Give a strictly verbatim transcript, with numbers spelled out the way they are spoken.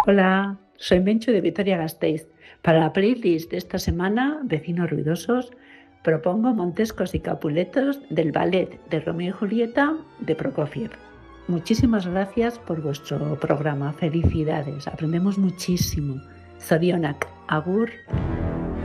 Hola, soy Menchu de Vitoria-Gasteiz. Para la playlist de esta semana, Vecinos Ruidosos, propongo Montescos y Capuletos del ballet de Romeo y Julieta de Prokofiev. Muchísimas gracias por vuestro programa. Felicidades, aprendemos muchísimo. Zorionak, agur.